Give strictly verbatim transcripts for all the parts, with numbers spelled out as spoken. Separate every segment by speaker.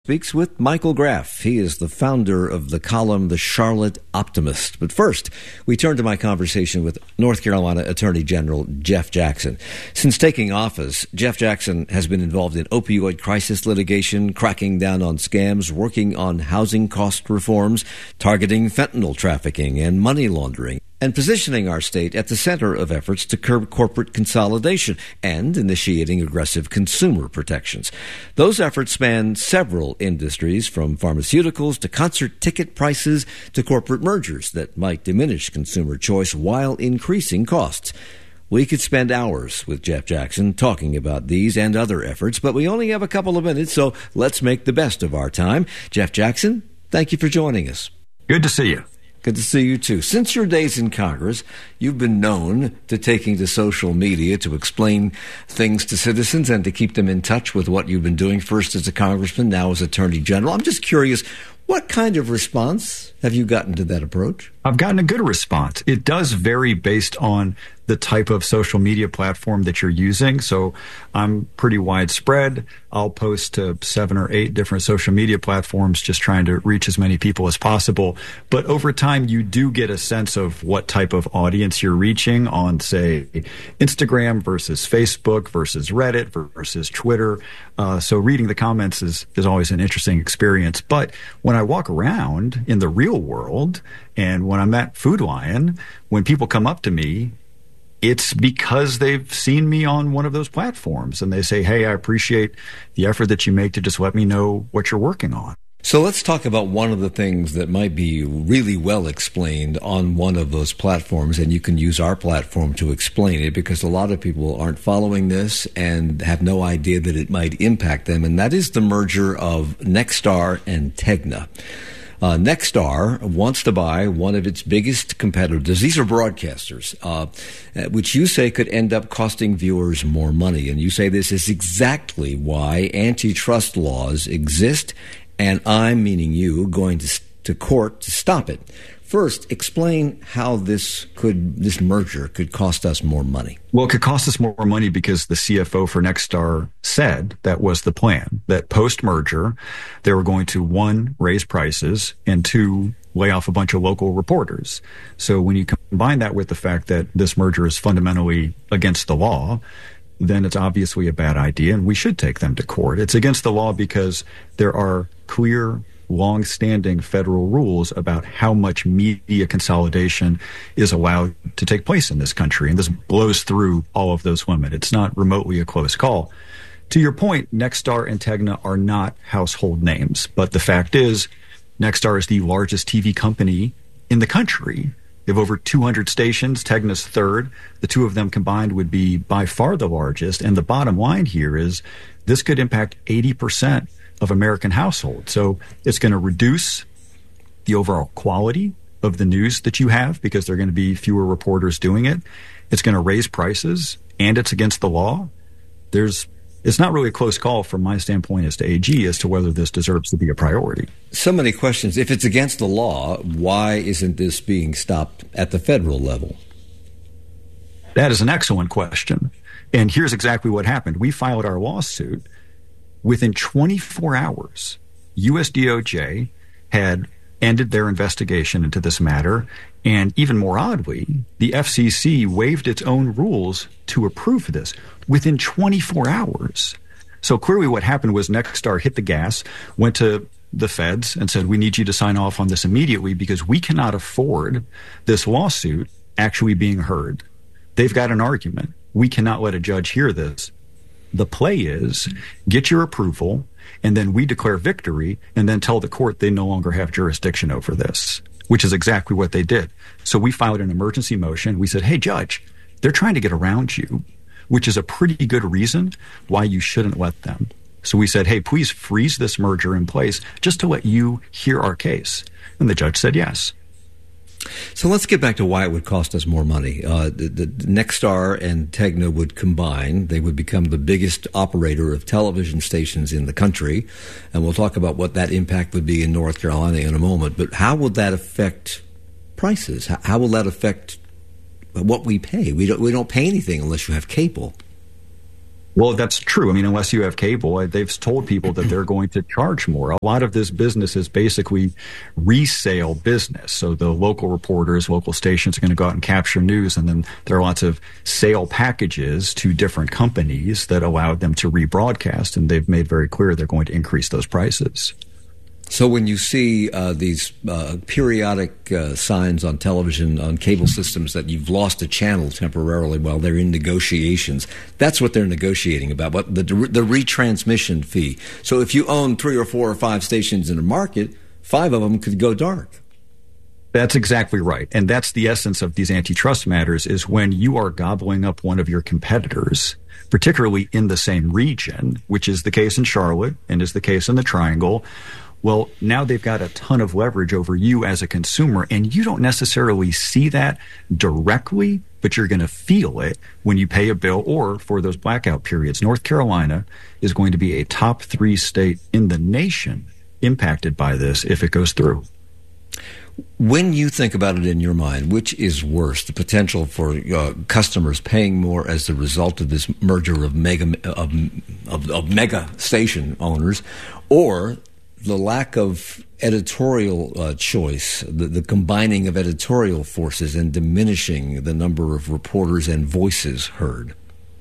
Speaker 1: Speaks with Michael Graff. He is the founder of the column The Charlotte Optimist. But first, we turn to my conversation with North Carolina Attorney General Jeff Jackson. Since taking office, Jeff Jackson has been involved in opioid crisis litigation, cracking down on scams, working on housing cost reforms, targeting fentanyl trafficking and money laundering, and positioning our state at the center of efforts to curb corporate consolidation and initiating aggressive consumer protections. Those efforts span several industries, from pharmaceuticals to concert ticket prices to corporate mergers that might diminish consumer choice while increasing costs. We could spend hours with Jeff Jackson talking about these and other efforts, but we only have a couple of minutes, so let's make the best of our time. Jeff Jackson, thank you for joining us.
Speaker 2: Good to see you.
Speaker 1: Good to see you, too. Since your days in Congress, you've been known to taking to social media to explain things to citizens and to keep them in touch with what you've been doing, first as a congressman, now as Attorney General. I'm just curious, what kind of response have you gotten to that approach?
Speaker 2: I've gotten a good response. It does vary based on the type of social media platform that you're using. So I'm pretty widespread. I'll post to seven or eight different social media platforms, just trying to reach as many people as possible. But over time, you do get a sense of what type of audience you're reaching on, say, Instagram versus Facebook versus Reddit versus Twitter. Uh, so reading the comments is, is always an interesting experience. But when I walk around in the real world and when I'm at Food Lion, when people come up to me, it's because they've seen me on one of those platforms and they say, hey, I appreciate the effort that you make to just let me know what you're working on.
Speaker 1: So let's talk about one of the things that might be really well explained on one of those platforms, and you can use our platform to explain it because a lot of people aren't following this and have no idea that it might impact them, and that is the merger of Nexstar and Tegna. Uh, Nexstar wants to buy one of its biggest competitors. These are broadcasters, uh, which you say could end up costing viewers more money. And you say this is exactly why antitrust laws exist, and I'm, meaning you, going to, to court to stop it. First, explain how this could this merger could cost us more money.
Speaker 2: Well, it could cost us more money because the C F O for Nexstar said that was the plan, that post-merger, they were going to, one, raise prices, and two, lay off a bunch of local reporters. So when you combine that with the fact that this merger is fundamentally against the law, then it's obviously a bad idea, and we should take them to court. It's against the law because there are clear, long-standing federal rules about how much media consolidation is allowed to take place in this country. And this blows through all of those limits. It's not remotely a close call. To your point, Nexstar and Tegna are not household names. But the fact is, Nexstar is the largest T V company in the country. They have over two hundred stations. Tegna's third. The two of them combined would be by far the largest. And the bottom line here is this could impact eighty percent of American households. So it's going to reduce the overall quality of the news that you have because there are going to be fewer reporters doing it. It's going to raise prices, and it's against the law. There's, it's not really a close call from my standpoint as to A G as to whether this deserves to be a priority.
Speaker 1: So many questions. If it's against the law, why isn't this being stopped at the federal level?
Speaker 2: That is an excellent question. And here's exactly what happened. We filed our lawsuit. Within twenty-four hours, U S D O J had ended their investigation into this matter. And even more oddly, the F C C waived its own rules to approve this within twenty-four hours. So clearly what happened was Nexstar hit the gas, went to the feds and said, we need you to sign off on this immediately because we cannot afford this lawsuit actually being heard. They've got an argument. We cannot let a judge hear this. The play is get your approval, and then we declare victory, and then tell the court they no longer have jurisdiction over this, which is exactly what they did. So we filed an emergency motion. We said, hey, judge, they're trying to get around you, which is a pretty good reason why you shouldn't let them. So we said, hey, please freeze this merger in place just to let you hear our case. And the judge said yes.
Speaker 1: So let's get back to why it would cost us more money. Uh, the, the Nexstar and Tegna would combine. They would become the biggest operator of television stations in the country. And we'll talk about what that impact would be in North Carolina in a moment. But how would that affect prices? How, how will that affect what we pay? We don't, we don't pay anything unless you have cable.
Speaker 2: Well, that's true. I mean, unless you have cable, they've told people that they're going to charge more. A lot of this business is basically resale business. So the local reporters, local stations are going to go out and capture news, and then there are lots of sale packages to different companies that allow them to rebroadcast, and they've made very clear they're going to increase those prices.
Speaker 1: So when you see uh, these uh, periodic uh, signs on television, on cable systems, that you've lost a channel temporarily while they're in negotiations, that's what they're negotiating about, but the, the retransmission fee. So if you own three or four or five stations in a market, five of them could go dark.
Speaker 2: That's exactly right. And that's the essence of these antitrust matters, is when you are gobbling up one of your competitors, particularly in the same region, which is the case in Charlotte and is the case in the Triangle. Well, now they've got a ton of leverage over you as a consumer, and you don't necessarily see that directly, but you're going to feel it when you pay a bill or for those blackout periods. North Carolina is going to be a top three state in the nation impacted by this if it goes through.
Speaker 1: When you think about it in your mind, which is worse, the potential for uh, customers paying more as a result of this merger of mega of, of, of mega station owners, or the lack of editorial uh, choice, the, the combining of editorial forces and diminishing the number of reporters and voices heard?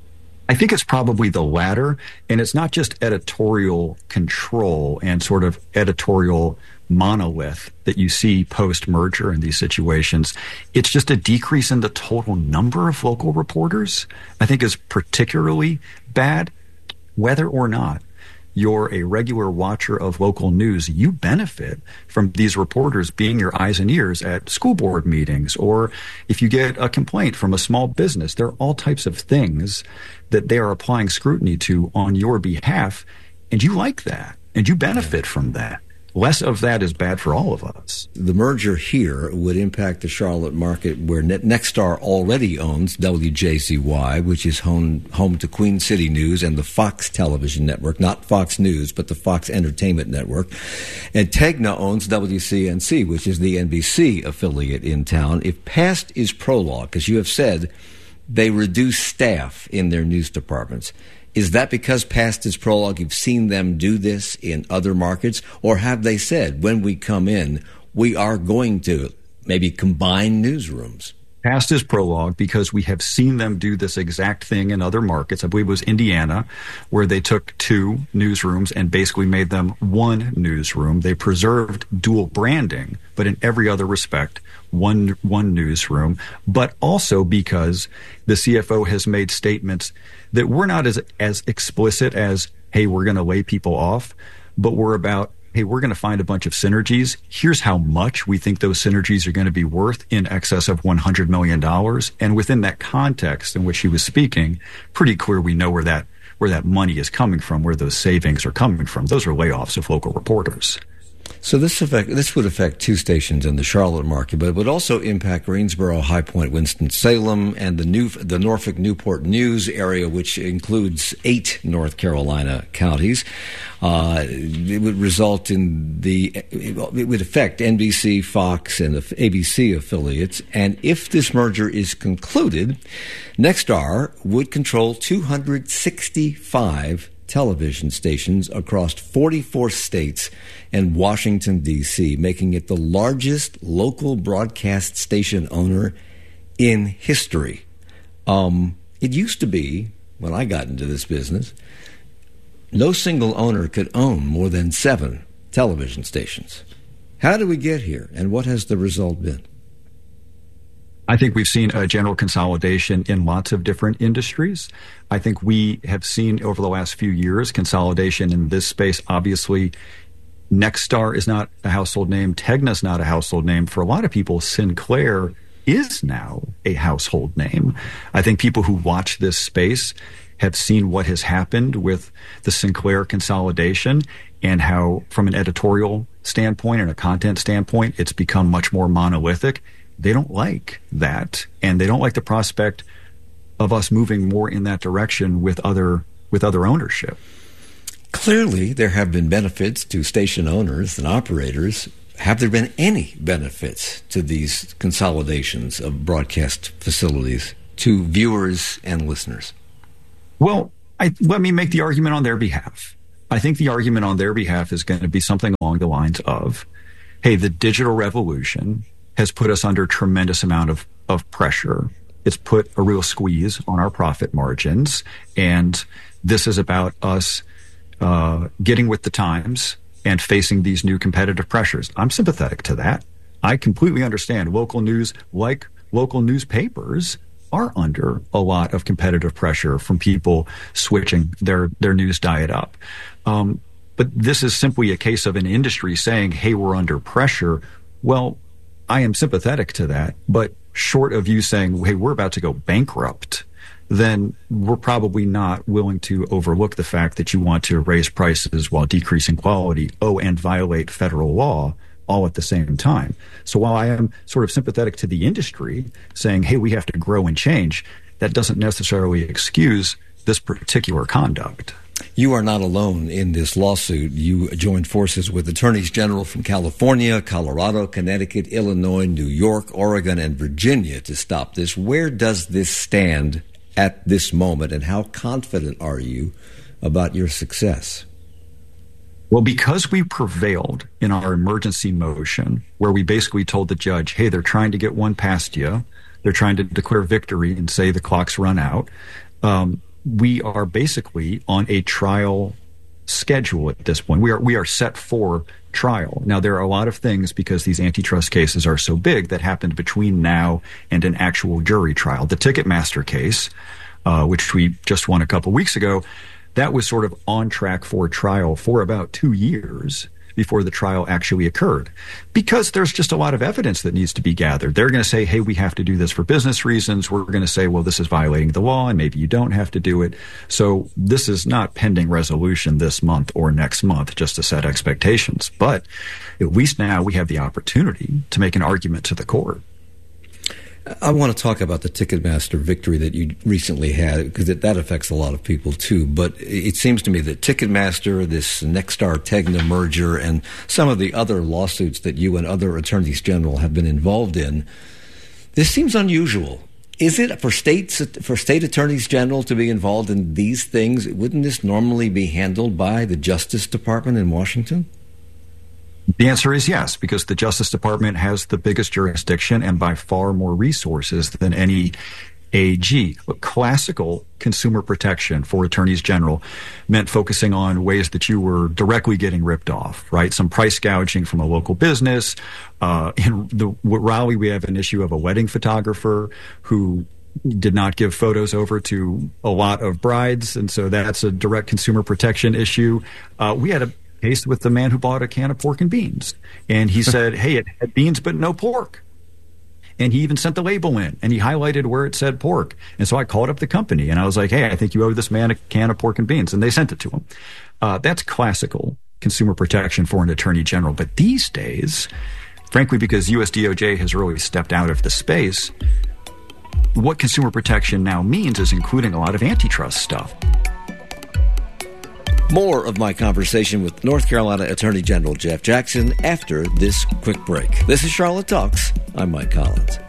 Speaker 2: I think it's probably the latter, and it's not just editorial control and sort of editorial monolith that you see post-merger in these situations. It's just a decrease in the total number of local reporters, I think, is particularly bad. Whether or not you're a regular watcher of local news, you benefit from these reporters being your eyes and ears at school board meetings, or if you get a complaint from a small business. There are all types of things that they are applying scrutiny to on your behalf, and you like that, and you benefit from that. Less of that is bad for all of us.
Speaker 1: The merger here would impact the Charlotte market, where Nexstar already owns W J Z Y, which is home, home to Queen City News and the Fox television network, not Fox News, but the Fox Entertainment Network. And Tegna owns W C N C, which is the N B C affiliate in town. If past is prologue, as you have said, they reduce staff in their news departments. Is that because past is prologue, you've seen them do this in other markets? Or have they said, when we come in, we are going to maybe combine newsrooms?
Speaker 2: Past is prologue because we have seen them do this exact thing in other markets. I believe it was Indiana, where they took two newsrooms and basically made them one newsroom. They preserved dual branding, but in every other respect, one one newsroom. But also because the C F O has made statements that we're not as as explicit as, hey, we're going to lay people off, but we're about, hey, we're going to find a bunch of synergies. Here's how much we think those synergies are going to be worth, in excess of one hundred million dollars. And within that context in which he was speaking, pretty clear we know where that where that money is coming from, where those savings are coming from. Those are layoffs of local reporters.
Speaker 1: So this affect, this would affect two stations in the Charlotte market, but it would also impact Greensboro, High Point, Winston-Salem, and the new the Norfolk Newport News area, which includes eight North Carolina counties. Uh, it would result in the it would affect N B C, Fox, and A B C affiliates. And if this merger is concluded, Nexstar would control two hundred sixty-five television stations across forty-four states and Washington, D C, making it the largest local broadcast station owner in history. Um, it used to be, when I got into this business, no single owner could own more than seven television stations. How did we get here, and what has the result been?
Speaker 2: I think we've seen a general consolidation in lots of different industries. I think we have seen over the last few years consolidation in this space. Obviously, Nexstar is not a household name. Tegna is not a household name. For a lot of people, Sinclair is now a household name. I think people who watch this space have seen what has happened with the Sinclair consolidation and how, from an editorial standpoint and a content standpoint, it's become much more monolithic. They don't like that, and they don't like the prospect of us moving more in that direction with other with other ownership.
Speaker 1: Clearly, there have been benefits to station owners and operators. Have there been any benefits to these consolidations of broadcast facilities to viewers and listeners?
Speaker 2: Well, I, let me make the argument on their behalf. I think the argument on their behalf is going to be something along the lines of, hey, the digital revolution has put us under a tremendous amount of, of pressure. It's put a real squeeze on our profit margins. And this is about us uh, getting with the times and facing these new competitive pressures. I'm sympathetic to that. I completely understand local news, like local newspapers, are under a lot of competitive pressure from people switching their, their news diet up. Um, but this is simply a case of an industry saying, hey, we're under pressure. Well, I am sympathetic to that, but short of you saying, hey, we're about to go bankrupt, then we're probably not willing to overlook the fact that you want to raise prices while decreasing quality, oh, and violate federal law all at the same time. So while I am sort of sympathetic to the industry saying, hey, we have to grow and change, that doesn't necessarily excuse this particular conduct.
Speaker 1: You are not alone in this lawsuit. You joined forces with attorneys general from California, Colorado, Connecticut, Illinois, New York, Oregon, and Virginia to stop this. Where does this stand at this moment, and how confident are you about your success?
Speaker 2: Well, because we prevailed in our emergency motion, where we basically told the judge, hey, they're trying to get one past you. They're trying to declare victory and say the clock's run out. Um, we are basically on a trial schedule at this point. We are we are set for trial. Now, there are a lot of things, because these antitrust cases are so big, that happened between now and an actual jury trial. The Ticketmaster case, uh, which we just won a couple weeks ago, that was sort of on track for trial for about two years before the trial actually occurred, because there's just a lot of evidence that needs to be gathered. They're going to say, hey, we have to do this for business reasons. We're going to say, well, this is violating the law, and maybe you don't have to do it. So this is not pending resolution this month or next month, just to set expectations. But at least now we have the opportunity to make an argument to the court.
Speaker 1: I want to talk about the Ticketmaster victory that you recently had, because that affects a lot of people too. But it seems to me that Ticketmaster, this Nexstar-Tegna merger, and some of the other lawsuits that you and other attorneys general have been involved in, this seems unusual. Is it for states, for state attorneys general to be involved in these things? Wouldn't this normally be handled by the Justice Department in Washington?
Speaker 2: The answer is yes, because the Justice Department has the biggest jurisdiction and by far more resources than any A G. But classical consumer protection for attorneys general meant focusing on ways that you were directly getting ripped off, right? Some price gouging from a local business. Uh, in the Raleigh, we have an issue of a wedding photographer who did not give photos over to a lot of brides, and so that's a direct consumer protection issue. Uh, we had a case with the man who bought a can of pork and beans, and he said, hey, it had beans but no pork. And he even sent the label in, and he highlighted where it said pork. And so I called up the company, and I was like, hey, I think you owe this man a can of pork and beans. And they sent it to him. Uh, that's classical consumer protection for an attorney general. But these days, frankly, because U S D O J has really stepped out of the space, what consumer protection now means is including a lot of antitrust stuff.
Speaker 1: More of my conversation with North Carolina Attorney General Jeff Jackson after this quick break. This is Charlotte Talks. I'm Mike Collins.